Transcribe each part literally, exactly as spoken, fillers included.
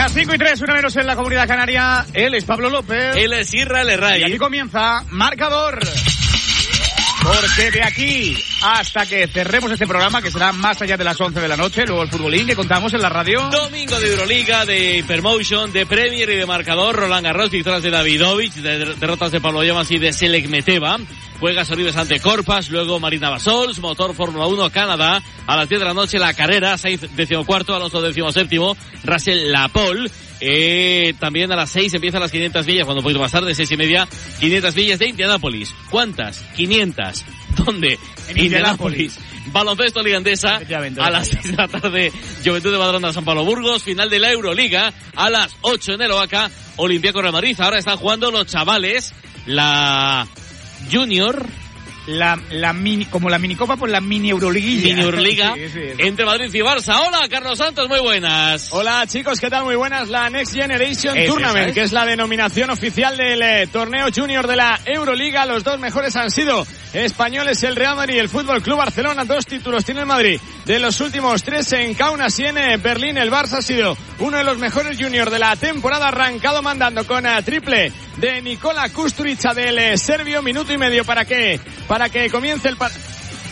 Las cinco y tres, una menos en la Comunidad Canaria. Él es Pablo López. Él es Israel Herray. Y aquí comienza Marcador. Porque de aquí hasta que cerremos este programa, que será más allá de las once de la noche, luego el futbolín que contamos en la radio. Domingo de Euroliga, de Hypermotion, de Premier y de Marcador. Roland Garros, victorias de Davidovich, de derrotas de Pablo Llamas y de Selek Meteva. Juega Soribes ante Corpas, luego Marina Basols, motor Fórmula uno Canadá. A las diez de la noche la carrera, Sainz decimocuarto, Alonso decimoséptimo, Russell Lapol. Eh, también a las seis empiezan las quinientas millas, cuando un poquito más tarde, seis y media, quinientas millas de Indianápolis. ¿Cuántas? quinientas. ¿Dónde? En Indianápolis. Baloncesto Liga Endesa, a las seis de la tarde, Juventud de Badalona San Pablo Burgos, final de la Euroliga, a las ocho en el Oaca, Olympiacos Real Madrid. Ahora están jugando los chavales, la Junior, La, la mini, como la minicopa, pues la mini Euroliga. Mini Euroliga, sí, sí, sí. Entre Madrid y Barça. Hola, Carlos Santos, muy buenas. Hola, chicos, ¿qué tal? Muy buenas. La Next Generation Es Tournament, esa, ¿eh? que es la denominación oficial del eh, torneo junior de la Euroliga. Los dos mejores han sido españoles, el Real Madrid y el Fútbol Club Barcelona. Dos títulos tiene el Madrid. De los últimos tres en Kaunas y en eh, Berlín, el Barça ha sido uno de los mejores juniors de la temporada, arrancado mandando con eh, triple de Nikola Kusturica del eh, serbio. Minuto y medio para que, para que comience el partido.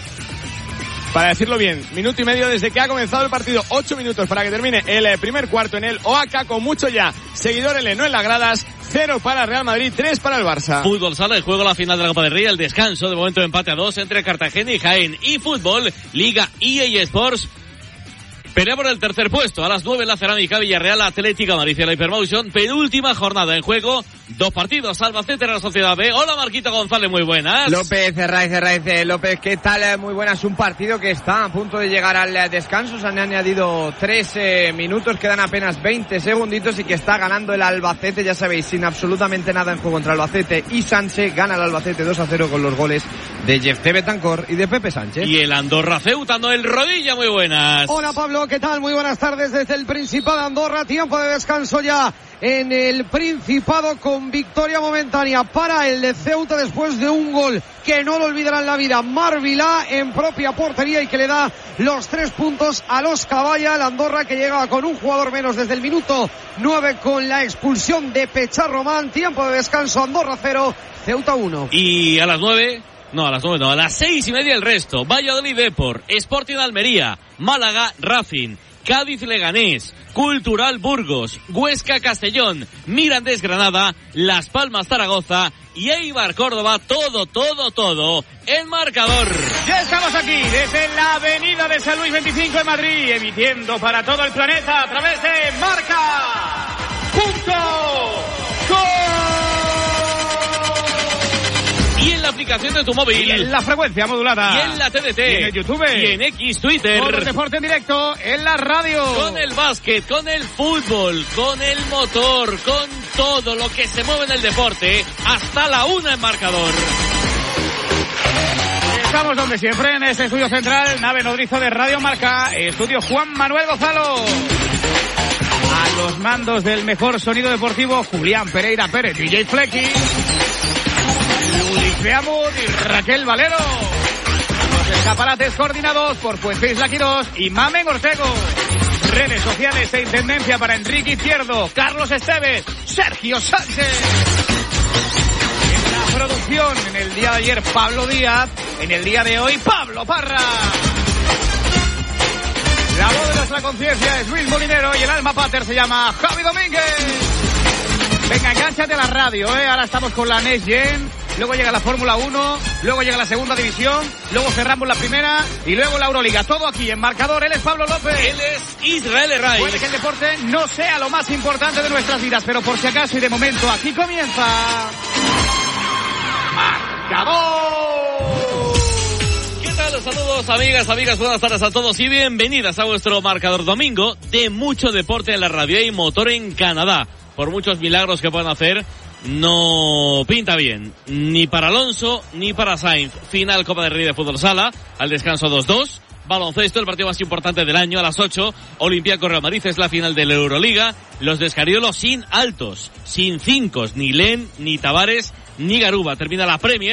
Para decirlo bien, minuto y medio desde que ha comenzado el partido, ocho minutos para que termine el eh, primer cuarto en el Oaca, con mucho ya seguidores no en las gradas. Cero para el Real Madrid, tres para el Barça. Fútbol sala de juego, la final de la Copa del Rey, el descanso, de momento empate a dos entre Cartagena y Jaén. Y fútbol, Liga E A Sports. Pelea por el tercer puesto. A las nueve la Cerámica, Villarreal, Atlético Madrid y la Hypermotion. Penúltima jornada en juego. Dos partidos. Albacete, Real Sociedad B. Hola, Marquito González, muy buenas. López, Herraiz, Herraiz. López, ¿qué tal? Muy buenas. Un partido que está a punto de llegar al descanso. Se han añadido tres eh, minutos. Quedan apenas veinte segunditos y que está ganando el Albacete. Ya sabéis, sin absolutamente nada en juego entre Albacete y Sánchez. Gana el Albacete dos a cero con los goles de Jefté Betancor y de Pepe Sánchez. Y el Andorra Ceuta, Noel Rodilla, muy buenas. Hola, Pablo, ¿qué tal? Muy buenas tardes desde el Principado de Andorra. Tiempo de descanso ya en el Principado, con victoria momentánea para el de Ceuta después de un gol que no lo olvidará en la vida, Marc Vilà, en propia portería, y que le da los tres puntos a los Caballa. El Andorra, que llega con un jugador menos desde el minuto nueve con la expulsión de Pechar Román. Tiempo de descanso, Andorra cero, Ceuta uno. Y a las nueve... No, a las nueve no, a las seis y media el resto. Valladolid Depor, Sporting Almería, Málaga Racing, Cádiz Leganés, Cultural Burgos, Huesca Castellón, Mirandés Granada, Las Palmas Zaragoza y Eibar Córdoba. Todo, todo, todo en Marcador. Ya estamos aquí desde la avenida de San Luis veinticinco en Madrid, emitiendo para todo el planeta a través de Marca punto com. Y en la aplicación de tu móvil. Y en la frecuencia modulada. Y en la T D T. Y en el YouTube. Y en X Twitter. Todo el deporte en directo en la radio. Con el básquet, con el fútbol, con el motor, con todo lo que se mueve en el deporte. Hasta la una en Marcador. Estamos donde siempre, en este estudio central, nave nodriza de Radio Marca, estudio Juan Manuel Gonzalo. A los mandos del mejor sonido deportivo, Julián Pereira Pérez, D J Flecky. Luis Beamud y Raquel Valero. Los escaparates coordinados por Fuente Isla Quirós y Mamen Ortego. Redes sociales e intendencia para Enrique Izquierdo, Carlos Esteves, Sergio Sánchez. En la producción, en el día de ayer, Pablo Díaz. En el día de hoy, Pablo Parra. La voz de nuestra conciencia es Luis Molinero y el alma pater se llama Javi Domínguez. Venga, engánchate a la radio, ¿eh? Ahora estamos con la Next Gen, luego llega la Fórmula uno, luego llega la segunda división, luego cerramos la primera y luego la Euroliga. Todo aquí en Marcador. Él es Pablo López. Él es Israel Herray. Puede que el deporte no sea lo más importante de nuestras vidas, pero por si acaso y de momento, aquí comienza Marcador. ¿Qué tal? Saludos, amigas, amigas, buenas tardes a todos y bienvenidas a vuestro Marcador domingo de mucho deporte en la radio y motor en Canadá. Por muchos milagros que puedan hacer, no pinta bien, ni para Alonso ni para Sainz. Final Copa del Rey de Fútbol Sala, al descanso dos dos. Baloncesto, el partido más importante del año, a las ocho. Olympiacos Real Madrid, es la final de la Euroliga. Los de Escariolo sin altos, sin cincos, ni Len, ni Tavares, ni Garuba. Termina la Premier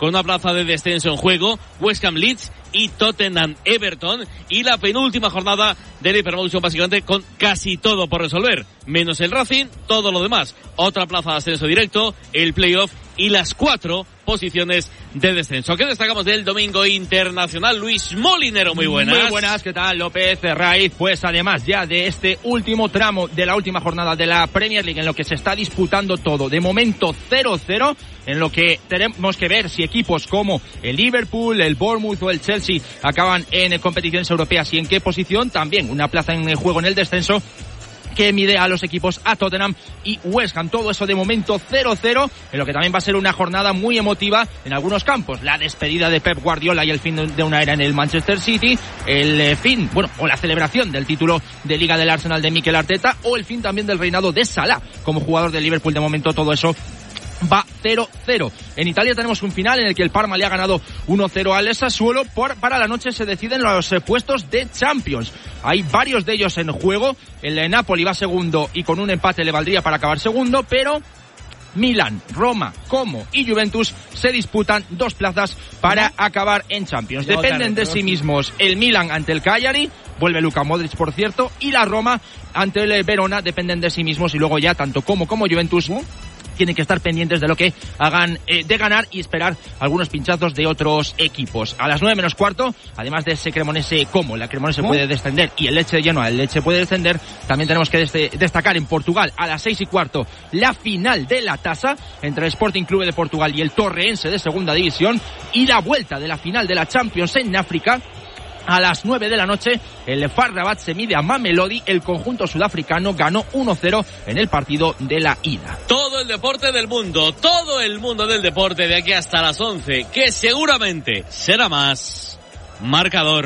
con una plaza de descenso en juego, West Ham Leeds y Tottenham Everton, y la penúltima jornada del Hypermotion básicamente con casi todo por resolver, menos el Racing, todo lo demás. Otra plaza de ascenso directo, el playoff y las cuatro posiciones de descenso. ¿Qué destacamos del domingo internacional? Luis Molinero, muy buenas. Muy buenas, ¿qué tal? López Raiz, pues además ya de este último tramo de la última jornada de la Premier League en lo que se está disputando todo, de momento cero cero, en lo que tenemos que ver si equipos como el Liverpool, el Bournemouth o el Chelsea acaban en competiciones europeas y en qué posición, también una plaza en el juego en el descenso que mide a los equipos a Tottenham y West Ham. Todo eso de momento cero cero, en lo que también va a ser una jornada muy emotiva en algunos campos. La despedida de Pep Guardiola y el fin de una era en el Manchester City, el fin, bueno, o la celebración del título de Liga del Arsenal de Mikel Arteta, o el fin también del reinado de Salah como jugador del Liverpool. De momento todo eso va cero cero. En Italia tenemos un final en el que el Parma le ha ganado uno cero al Sassuolo. Por, para la noche se deciden los eh, puestos de Champions. Hay varios de ellos en juego. El eh, Napoli va segundo y con un empate le valdría para acabar segundo, pero Milan, Roma, Como y Juventus se disputan dos plazas para acabar en Champions. Dependen de sí mismos el Milan ante el Cagliari, vuelve Luka Modric por cierto, y la Roma ante el Verona dependen de sí mismos, y luego ya tanto Como como Juventus tienen que estar pendientes de lo que hagan eh, de ganar y esperar algunos pinchazos de otros equipos. A las nueve menos cuarto, además de ese Cremonese Como, la Cremonese puede descender y el Lecce de Genoa, el Lecce puede descender, también tenemos que des- destacar en Portugal a las seis y cuarto la final de la tasa entre el Sporting Clube de Portugal y el Torreense de segunda división, y la vuelta de la final de la Champions en África. A las nueve de la noche, el Far Rabat se mide a Mamelodi. El conjunto sudafricano ganó uno cero en el partido de la ida. Todo el deporte del mundo, todo el mundo del deporte de aquí hasta las once, que seguramente será más marcador.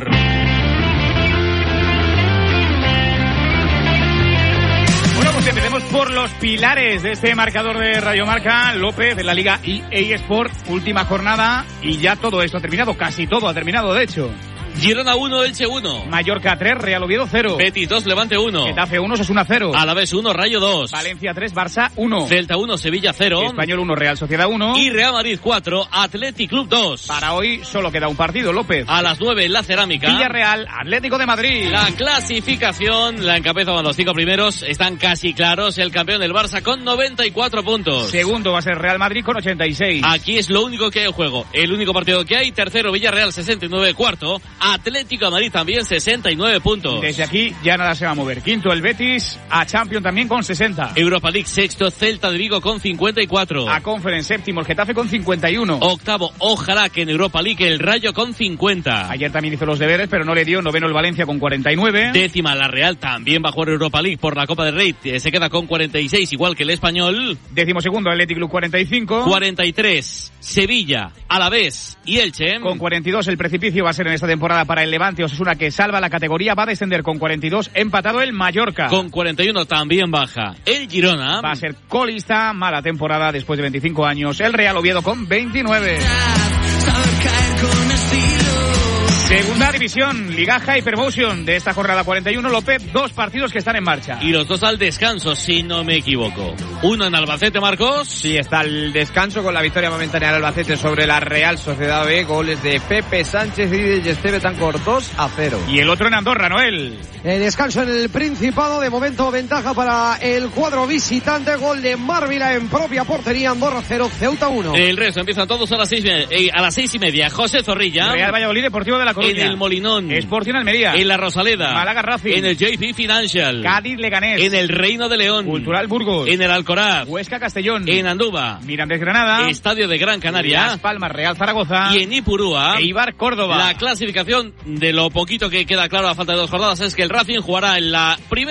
Bueno, pues empecemos por los pilares de este marcador de Radio Marca. López, de la Liga E A Sport, última jornada, y ya todo esto ha terminado, casi todo ha terminado, de hecho. Girona uno, Elche uno. Mallorca tres, Real Oviedo cero. Betis dos, Levante uno. Getafe uno, Osasuna cero. Alavés uno, Rayo dos. Valencia tres, Barça uno. Celta uno, Sevilla cero. Español uno, Real Sociedad uno. Y Real Madrid cuatro, Athletic Club dos. Para hoy solo queda un partido, López. A las nueve en la Cerámica. Villarreal, Atlético de Madrid. La clasificación la encabezan los cinco primeros. Están casi claros. El campeón del Barça con noventa y cuatro puntos. Segundo va a ser Real Madrid con ochenta y seis. Aquí es lo único que hay en juego. El único partido que hay. Tercero, Villarreal sesenta y nueve. Cuarto, Atlético de Madrid también sesenta y nueve puntos. Desde aquí ya nada se va a mover. Quinto el Betis, a Champions también con sesenta. Europa League sexto, Celta de Vigo con cincuenta y cuatro. A Conference séptimo el Getafe con cincuenta y uno. Octavo, ojalá que en Europa League el Rayo con cincuenta. Ayer también hizo los deberes, pero no le dio. Noveno el Valencia con cuarenta y nueve. Décima la Real, también va a jugar Europa League por la Copa del Rey. Se queda con cuarenta y seis, igual que el Español. Décimo segundo Athletic Club cuarenta y cinco. cuarenta y tres, Sevilla, Alavés y Elche. Con cuarenta y dos el precipicio va a ser en esta temporada para el Levante. Osasuna, que salva la categoría, va a descender con cuarenta y dos, empatado el Mallorca. Con cuarenta y uno también baja el Girona. Va a ser colista, mala temporada después de veinticinco años. El Real Oviedo con veintinueve. Segunda división, Ligaja Hypermotion de esta jornada cuarenta y uno, López, dos partidos que están en marcha. Y los dos al descanso, si no me equivoco. Uno en Albacete, Marcos. Sí, está el descanso con la victoria momentánea del Albacete sobre la Real Sociedad B. Goles de Pepe Sánchez y de Esteve Tancor, dos a cero. Y el otro en Andorra, Noel. Eh, descanso en el Principado, de momento ventaja para el cuadro visitante. Gol de Marvila en propia portería. Andorra cero, Ceuta uno. El resto empiezan todos a las seis, eh, a las seis y media. José Zorrilla. Real Valladolid, Deportivo de la Coruña. En el Molinón. Sporting Almería. En la Rosaleda. Málaga Racing. En el J P Financial. Cádiz Leganés. En el Reino de León. Cultural Burgos. En el Alcoraz. Huesca Castellón. En Andúba. Mirandés Granada. Estadio de Gran Canaria. Las Palmas Real Zaragoza. Y en Ipurúa. Eibar Córdoba. La clasificación, de lo poquito que queda claro a falta de dos jornadas, es que el Racing jugará en la primera